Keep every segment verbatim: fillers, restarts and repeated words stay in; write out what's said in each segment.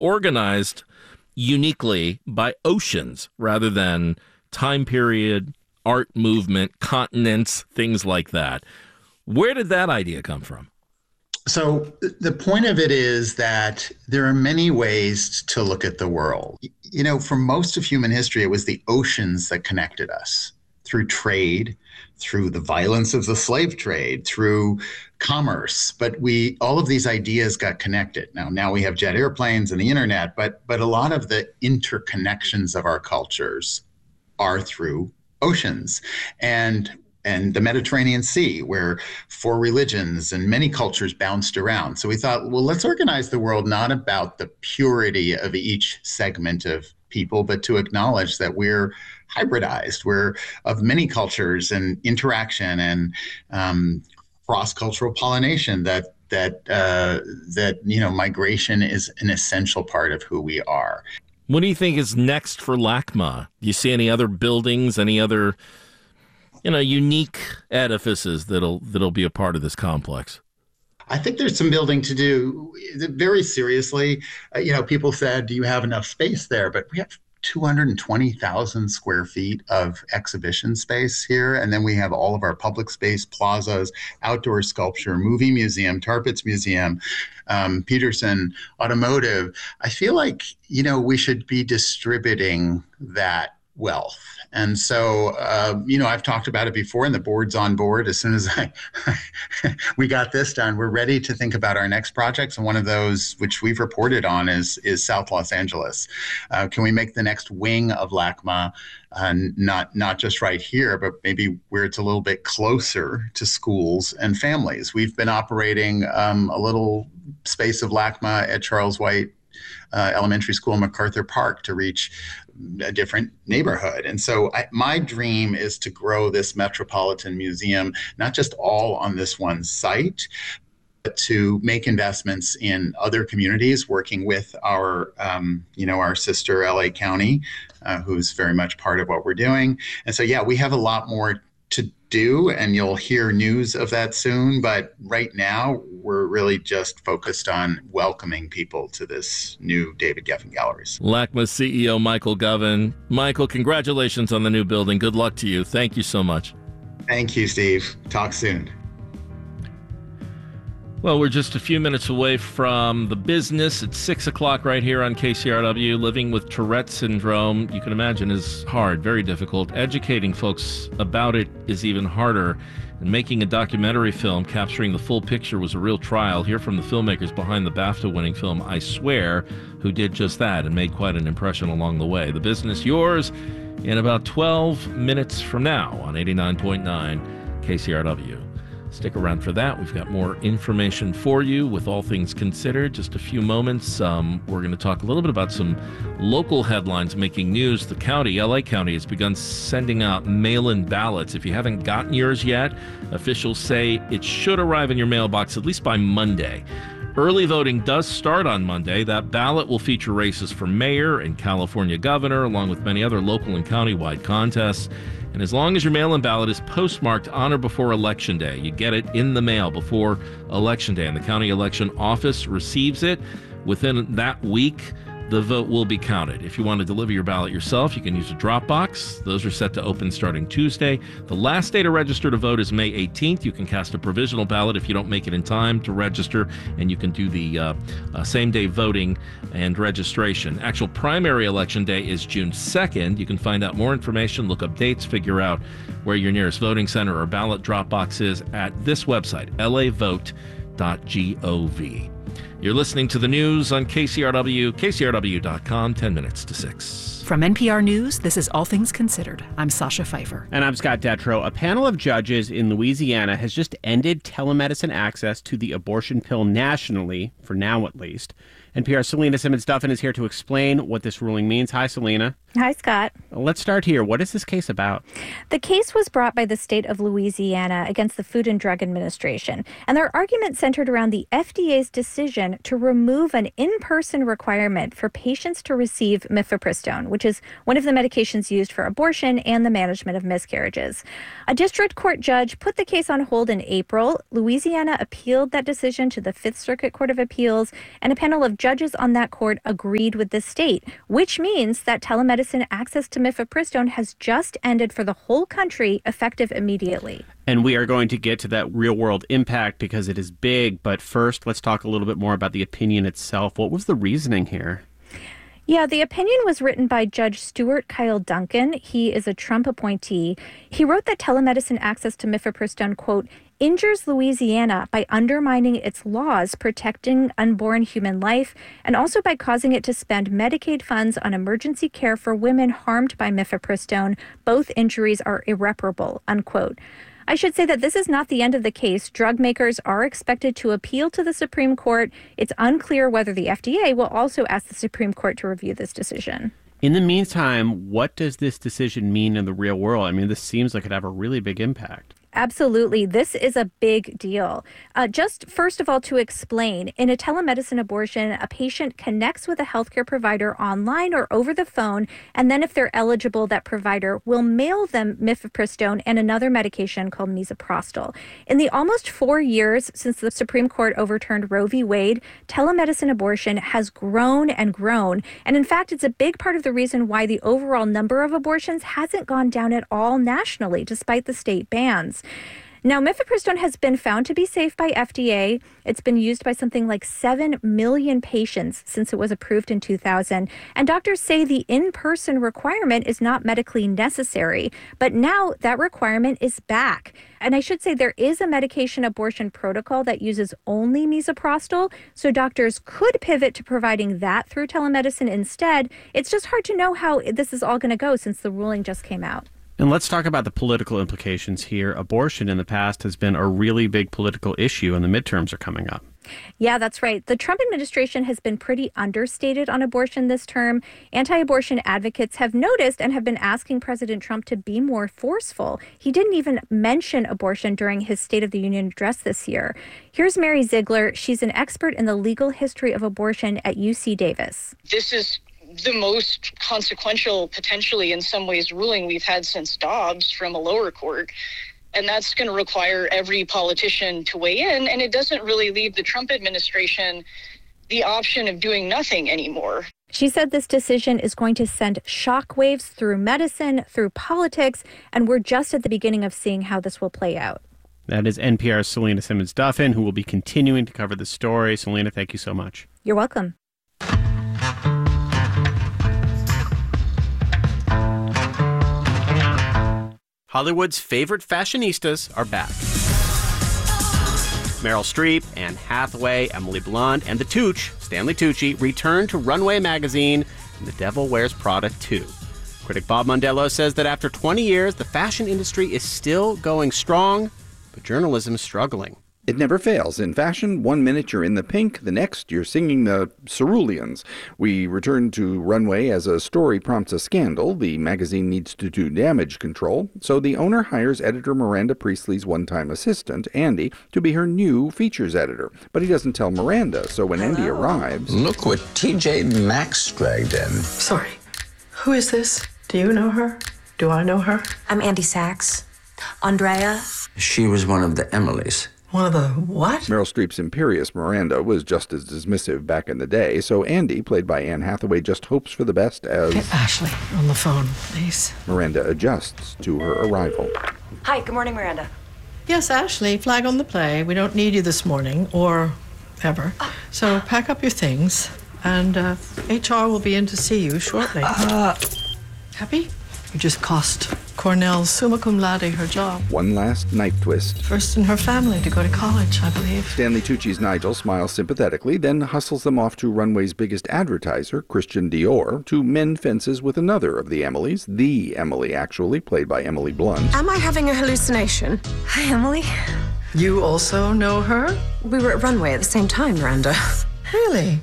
organized uniquely by oceans rather than time period, art movement, continents, things like that. Where did that idea come from? So the point of it is that there are many ways to look at the world. You know, for most of human history, it was the oceans that connected us through trade, through the violence of the slave trade, through commerce. But we, all of these ideas got connected. Now, now we have jet airplanes and the internet, but but a lot of the interconnections of our cultures are through oceans. And and the Mediterranean Sea, where four religions and many cultures bounced around. So we thought, well, let's organize the world not about the purity of each segment of people, but to acknowledge that we're hybridized, we're of many cultures and interaction and um, cross-cultural pollination, that that uh, that you know migration is an essential part of who we are. What do you think is next for LACMA? Do you see any other buildings, any other you know, unique edifices that'll that'll be a part of this complex? I think there's some building to do. Very seriously, uh, you know, people said, do you have enough space there? But we have two hundred twenty thousand square feet of exhibition space here. And then we have all of our public space, plazas, outdoor sculpture, movie museum, Tar Pits Museum, um, Peterson Automotive. I feel like, you know, we should be distributing that wealth. And so, uh, you know, I've talked about it before, and the board's on board. As soon as I we got this done, we're ready to think about our next projects. And one of those, which we've reported on, is is South Los Angeles. Uh, can we make the next wing of LACMA, uh, not not just right here, but maybe where it's a little bit closer to schools and families? We've been operating um, a little space of LACMA at Charles White Uh, Elementary School in MacArthur Park to reach a different neighborhood. And so I, my dream is to grow this Metropolitan Museum, not just all on this one site, but to make investments in other communities, working with our, um, you know, our sister L A County, uh, who's very much part of what we're doing. And so, yeah, we have a lot more to do, and you'll hear news of that soon. But right now, we're really just focused on welcoming people to this new David Geffen Galleries. LACMA C E O Michael Govan. Michael, congratulations on the new building. Good luck to you. Thank you so much. Thank you, Steve. Talk soon. Well, we're just a few minutes away from the business. It's six o'clock right here on K C R W. Living with Tourette syndrome, you can imagine, is hard, very difficult. Educating folks about it is even harder. And making a documentary film capturing the full picture was a real trial. Hear from the filmmakers behind the BAFTA-winning film I Swear, who did just that and made quite an impression along the way. The business, yours in about twelve minutes from now on eighty-nine point nine K C R W. Stick around for that. We've got more information for you with All Things Considered. Just a few moments. Um, we're going to talk a little bit about some local headlines making news. The county, L A County, has begun sending out mail-in ballots. If you haven't gotten yours yet, officials say it should arrive in your mailbox at least by Monday. Early voting does start on Monday. That ballot will feature races for mayor and California governor, along with many other local and county-wide contests. And as long as your mail-in ballot is postmarked on or before Election Day, you get it in the mail before Election Day, and the county election office receives it within that week, the vote will be counted. If you want to deliver your ballot yourself, you can use a drop box. Those are set to open starting Tuesday. The last day to register to vote is May eighteenth. You can cast a provisional ballot if you don't make it in time to register, and you can do the uh, uh, same-day voting and registration. Actual primary election day is June second. You can find out more information, look up dates, figure out where your nearest voting center or ballot drop box is at this website, L A vote dot gov. You're listening to the news on K C R W, K C R W dot com, ten minutes to six. From N P R News, this is All Things Considered. I'm Sasha Pfeiffer. And I'm Scott Detrow. A panel of judges in Louisiana has just ended telemedicine access to the abortion pill nationally, for now at least. N P R's Selena Simmons-Duffin is here to explain what this ruling means. Hi, Selena. Hi, Scott. Let's start here. What is this case about? The case was brought by the state of Louisiana against the Food and Drug Administration, and their argument centered around the F D A's decision to remove an in-person requirement for patients to receive mifepristone, which is one of the medications used for abortion and the management of miscarriages. A district court judge put the case on hold in April. Louisiana appealed that decision to the Fifth Circuit Court of Appeals, and a panel of judges on that court agreed with the state, which means that telemedicine access to mifepristone has just ended for the whole country, effective immediately. And we are going to get to that real-world impact because it is big. But first, let's talk a little bit more about the opinion itself. What was the reasoning here? Yeah, the opinion was written by Judge Stuart Kyle Duncan. He is a Trump appointee. He wrote that telemedicine access to mifepristone, quote, injures Louisiana by undermining its laws protecting unborn human life and also by causing it to spend Medicaid funds on emergency care for women harmed by mifepristone. Both injuries are irreparable, unquote. I should say that this is not the end of the case. Drug makers are expected to appeal to the Supreme Court. It's unclear whether the F D A will also ask the Supreme Court to review this decision. In the meantime, what does this decision mean in the real world? I mean, this seems like it could have a really big impact. Absolutely. This is a big deal. Uh, just first of all, to explain, in a telemedicine abortion, a patient connects with a healthcare provider online or over the phone, and then if they're eligible, that provider will mail them mifepristone and another medication called misoprostol. In the almost four years since the Supreme Court overturned Roe v. Wade, telemedicine abortion has grown and grown. And in fact, it's a big part of the reason why the overall number of abortions hasn't gone down at all nationally, despite the state bans. Now, mifepristone has been found to be safe by F D A. It's been used by something like seven million patients since it was approved in two thousand. And doctors say the in-person requirement is not medically necessary. But now that requirement is back. And I should say there is a medication abortion protocol that uses only misoprostol. So doctors could pivot to providing that through telemedicine instead. It's just hard to know how this is all going to go since the ruling just came out. And let's talk about the political implications here. Abortion in the past has been a really big political issue, and the midterms are coming up. Yeah, that's right. The Trump administration has been pretty understated on abortion this term. Anti-abortion advocates have noticed and have been asking President Trump to be more forceful. He didn't even mention abortion during his State of the Union address this year. Here's Mary Ziegler. She's an expert in the legal history of abortion at U C Davis. This is the most consequential, potentially in some ways, ruling we've had since Dobbs from a lower court. And that's going to require every politician to weigh in. And it doesn't really leave the Trump administration the option of doing nothing anymore. She said this decision is going to send shockwaves through medicine, through politics, and we're just at the beginning of seeing how this will play out. That is N P R's Selena Simmons-Duffin, who will be continuing to cover the story. Selena, thank you so much. You're welcome. Hollywood's favorite fashionistas are back. Meryl Streep, Anne Hathaway, Emily Blunt, and the Tooch, Stanley Tucci, return to Runway magazine in The Devil Wears Prada two. Critic Bob Mondello says that after twenty years, the fashion industry is still going strong, but journalism is struggling. It never fails. In fashion, one minute you're in the pink, the next you're singing the Ceruleans. We return to Runway as a story prompts a scandal. The magazine needs to do damage control, so the owner hires editor Miranda Priestley's one-time assistant, Andy, to be her new features editor. But he doesn't tell Miranda, so when Hello. Andy arrives... Look what T J Maxx dragged in. Sorry, who is this? Do you know her? Do I know her? I'm Andy Sachs. Andrea? She was one of the Emilys. One of the what? Meryl Streep's imperious Miranda was just as dismissive back in the day, so Andy, played by Anne Hathaway, just hopes for the best as... Get Ashley on the phone, please. Miranda adjusts to her arrival. Hi, good morning, Miranda. Yes, Ashley, flag on the play. We don't need you this morning, or ever. So pack up your things, and uh, H R will be in to see you shortly. Uh, Happy? You just cost Cornell summa cum laude her job. One last knife twist. First in her family to go to college, I believe. Stanley Tucci's Nigel smiles sympathetically, then hustles them off to Runway's biggest advertiser, Christian Dior, to mend fences with another of the Emilys, the Emily, actually, played by Emily Blunt. Am I having a hallucination? Hi, Emily. You also know her? We were at Runway at the same time, Miranda. Really?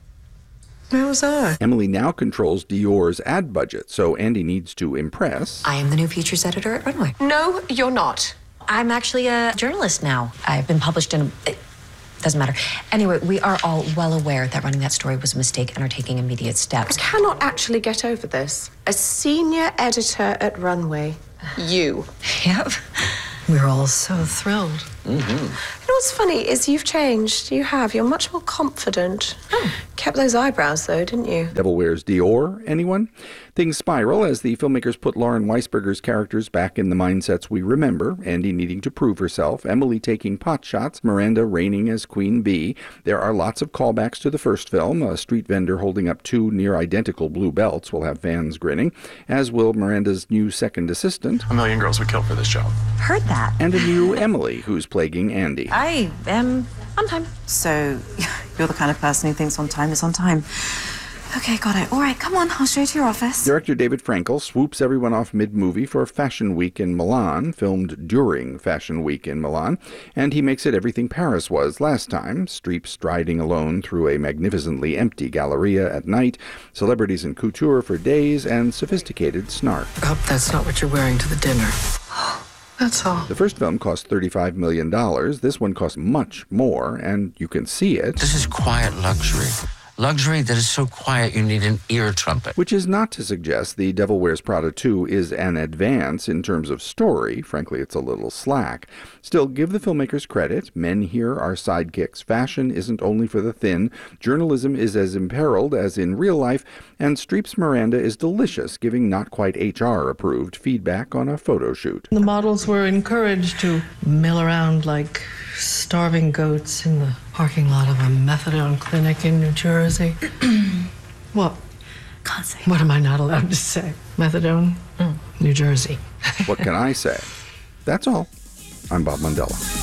Where was I? Emily now controls Dior's ad budget, so Andy needs to impress. I am the new features editor at Runway. No, you're not. I'm actually a journalist now. I've been published in... It doesn't matter. Anyway, we are all well aware that running that story was a mistake and are taking immediate steps. I cannot actually get over this. A senior editor at Runway. You. Yep. We're all so thrilled. Mm-hmm. You know, what's funny is you've changed. You have. You're much more confident. Oh. Kept those eyebrows, though, didn't you? Devil Wears Dior, anyone? Things spiral as the filmmakers put Lauren Weisberger's characters back in the mindsets we remember. Andy needing to prove herself, Emily taking pot shots, Miranda reigning as Queen Bee. There are lots of callbacks to the first film. A street vendor holding up two near-identical blue belts will have fans grinning, as will Miranda's new second assistant. A million girls would kill for this job. Heard that. And a new Emily, who's plaguing Andy. I am on time. So, you're the kind of person who thinks on time is on time. Okay, got it. All right, come on, I'll show you to your office. Director David Frankel swoops everyone off mid-movie for Fashion Week in Milan, filmed during Fashion Week in Milan, and he makes it everything Paris was last time. Streep striding alone through a magnificently empty Galleria at night, celebrities in couture for days, and sophisticated snark. I hope that's not what you're wearing to the dinner. That's all. The first film cost thirty-five million dollars. This one costs much more, and you can see it. This is quiet luxury. Luxury that is so quiet you need an ear trumpet. Which is not to suggest The Devil Wears Prada two is an advance in terms of story. Frankly, it's a little slack. Still, give the filmmakers credit. Men here are sidekicks. Fashion isn't only for the thin. Journalism is as imperiled as in real life. And Streep's Miranda is delicious, giving not quite H R-approved feedback on a photo shoot. The models were encouraged to mill around like starving goats in the parking lot of a methadone clinic in New Jersey. What? Can't say. What am I not allowed to say? Methadone? Mm. New Jersey. What can I say? That's all. I'm Bob Mondella.